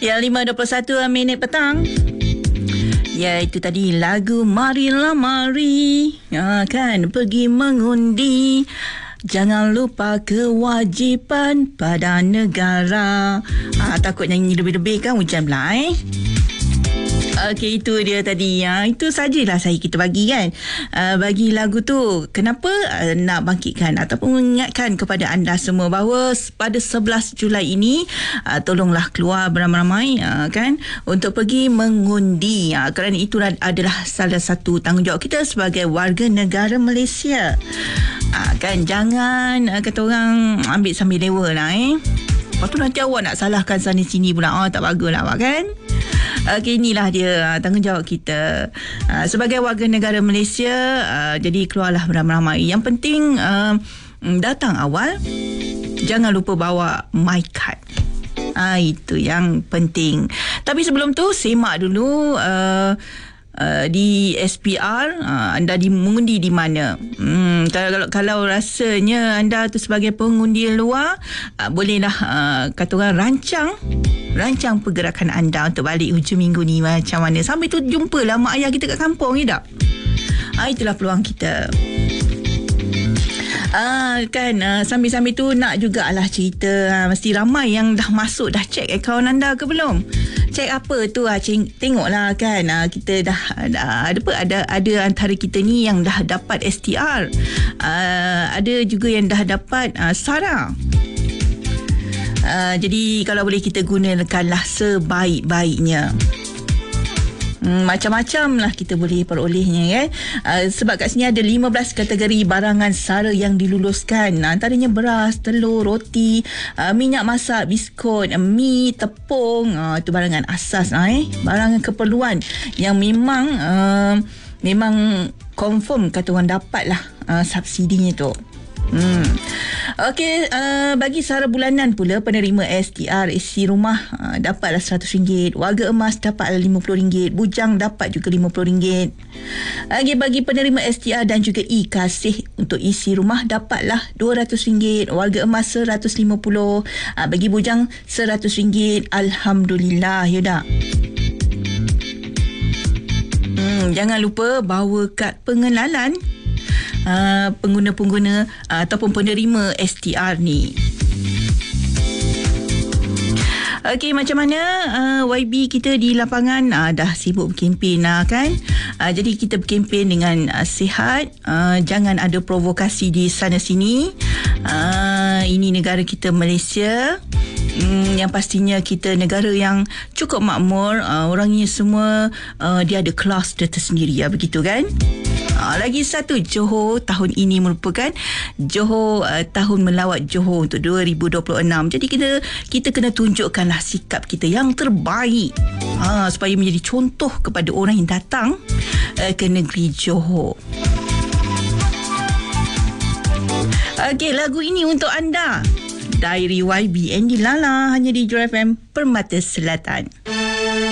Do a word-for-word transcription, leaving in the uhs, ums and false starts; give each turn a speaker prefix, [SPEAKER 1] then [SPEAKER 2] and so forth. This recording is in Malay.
[SPEAKER 1] Ya, lima dua puluh satu minit petang. Ya, itu tadi lagu Marilah Mari. Ya, kan, pergi mengundi. Jangan lupa kewajipan pada negara. Ah, takut nyanyi lebih-lebih kan hujan pula eh. Okey, itu dia tadi. Ya, itu sajalah saya kita bagi kan. Uh, bagi lagu tu. Kenapa uh, nak bangkitkan ataupun mengingatkan kepada anda semua bahawa pada sebelas Julai ini uh, tolonglah keluar beramai-ramai uh, kan untuk pergi mengundi. Uh, kerana itu adalah salah satu tanggungjawab kita sebagai warga negara Malaysia. Uh, kan jangan uh, kata orang ambil sambil lewa lah eh. Lepas tu nanti awak nak salahkan sana sini pula. Oh, tak bagus lah awak kan. Okey, inilah dia tanggungjawab kita uh, sebagai warga negara Malaysia. Uh, jadi keluarlah beramai-ramai. Yang penting uh, datang awal. Jangan lupa bawa my card. Ah, itu yang penting. Tapi sebelum tu semak dulu uh, uh, di S P R uh, anda di mengundi di mana. Hmm, kalau kalau rasanya anda tu sebagai pengundi luar, uh, bolehlah uh, kata orang rancang Rancang pergerakan anda untuk balik hujung minggu ni macam mana. Sampai tu jumpalah mak ayah kita kat kampung, ya tak? Ah, itulah peluang kita. Ah, kan ah, sambil-sambil tu nak jugalah cerita. Ah, mesti ramai yang dah masuk, dah check akaun anda ke belum? Check apa tu? Ah, ceng- tengoklah kan. Ah, kita dah, dah ada apa? Ada ada antara kita ni yang dah dapat S T R. Ah, ada juga yang dah dapat ah, SARA. Uh, jadi kalau boleh kita gunakanlah sebaik-baiknya. Hmm, macam-macam lah kita boleh perolehnya kan. Uh, sebab kat sini ada lima belas kategori barangan SARA yang diluluskan. Antaranya beras, telur, roti, uh, minyak masak, biskut, mi, tepung. Uh, itu barangan asas lah eh. Barangan keperluan yang memang uh, memang confirm kata orang dapat lah uh, subsidinya tu. Hmm. Okey, uh, bagi SARA bulanan pula penerima S T R isi rumah uh, dapatlah seratus ringgit, warga emas dapatlah lima puluh ringgit, bujang dapat juga lima puluh ringgit. Lagi bagi penerima S T R dan juga e-kasih untuk isi rumah dapatlah dua ratus ringgit, warga emas seratus lima puluh, uh, bagi bujang seratus ringgit. Alhamdulillah, ya tak? Hmm, jangan lupa bawa kad pengenalan Uh, pengguna-pengguna uh, ataupun penerima S T R ni. Okey, macam mana uh, Y B kita di lapangan uh, dah sibuk berkempen lah kan. Uh, jadi kita berkempen dengan uh, sihat. Uh, jangan ada provokasi di sana sini. Uh, ini negara kita Malaysia. Hmm, yang pastinya kita negara yang cukup makmur. Uh, orangnya semua uh, dia ada kelas dia tersendiri ya, begitu kan. Uh, lagi satu, Johor tahun ini merupakan Johor uh, tahun melawat Johor untuk dua ribu dua puluh enam. Jadi kita kita kena tunjukkanlah sikap kita yang terbaik uh, supaya menjadi contoh kepada orang yang datang uh, ke negeri Johor. Okey, lagu ini untuk anda. Diary Y B Andy Lala hanya di Jura F M Permata Selatan.